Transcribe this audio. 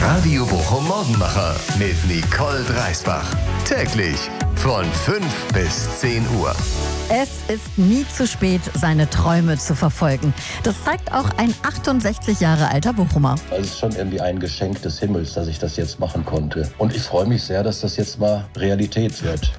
Radio Bochum Morgenmacher mit Nicole Dreisbach. Täglich von 5 bis 10 Uhr. Es ist nie zu spät, seine Träume zu verfolgen. Das zeigt auch ein 68 Jahre alter Bochumer. Es ist schon irgendwie ein Geschenk des Himmels, dass ich das jetzt machen konnte. Und ich freue mich sehr, dass das jetzt mal Realität wird.